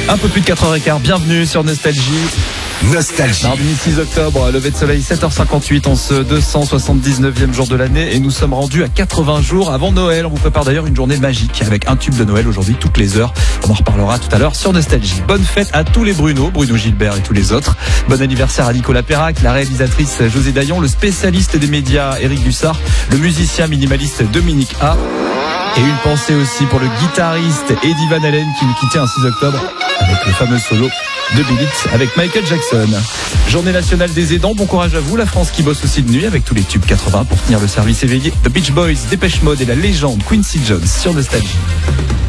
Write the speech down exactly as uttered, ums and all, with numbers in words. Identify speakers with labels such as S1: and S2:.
S1: Un peu plus de quatre heures quinze, bienvenue sur Nostalgie.
S2: Nostalgie.
S1: Mardi six octobre, lever de soleil sept heures cinquante-huit en ce deux cent soixante-dix-neuvième jour de l'année et nous sommes rendus à quatre-vingts jours avant Noël. On vous prépare d'ailleurs une journée magique avec un tube de Noël aujourd'hui toutes les heures. On en reparlera tout à l'heure sur Nostalgie. Bonne fête à tous les Bruno, Bruno Gilbert et tous les autres. Bon anniversaire à Nicolas Perrac, la réalisatrice José Dayan, le spécialiste des médias Éric Dussard, le musicien minimaliste Dominique A. Et une pensée aussi pour le guitariste Eddie Van Halen qui nous quittait un six octobre avec le fameux solo de Beat It avec Michael Jackson. Journée nationale des aidants, bon courage à vous. La France qui bosse aussi de nuit avec tous les tubes quatre-vingts pour tenir le service éveillé. The Beach Boys, Dépêche Mode et la légende Quincy Jones sur Nostalgie.